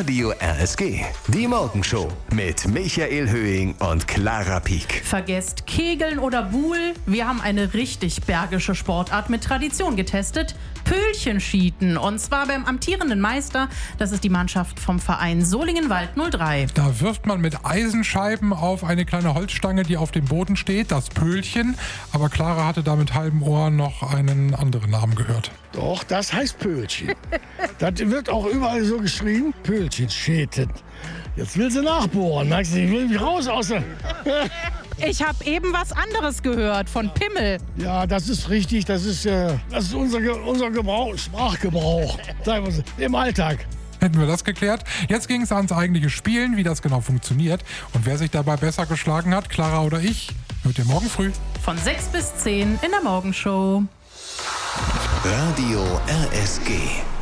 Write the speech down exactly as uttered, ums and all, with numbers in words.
Radio R S G. Die Morgenshow mit Michael Höhing und Clara Pieck. Vergesst Kegeln oder Buhl. Wir haben eine richtig bergische Sportart mit Tradition getestet. Pöhlchenschieten. Und zwar beim amtierenden Meister. Das ist die Mannschaft vom Verein Solingen-Wald null drei. Da wirft man mit Eisenscheiben auf eine kleine Holzstange, die auf dem Boden steht, das Pöhlchen. Aber Clara hatte da mit halbem Ohr noch einen anderen Namen gehört. Doch, das heißt Pöhlchen. Das wird auch überall so geschrieben. Pöhlchenschäten. Jetzt will sie nachbohren. Merkst du, ich will mich raus aus der... Ich habe eben was anderes gehört von Pimmel. Ja, das ist richtig. Das ist, äh, das ist unser, Ge- unser Gebrauch, Sprachgebrauch. Sagen wir so, im Alltag. Hätten wir das geklärt. Jetzt ging es ans eigentliche Spielen, wie das genau funktioniert. Und wer sich dabei besser geschlagen hat, Clara oder ich, hört ihr morgen früh. Von sechs bis zehn in der Morgenshow. Radio R S G.